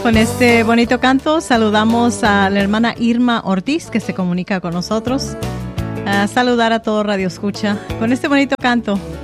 Con este bonito canto saludamos a la hermana Irma Ortiz, que se comunica con nosotros. A saludar a todo Radio Escucha con este bonito canto.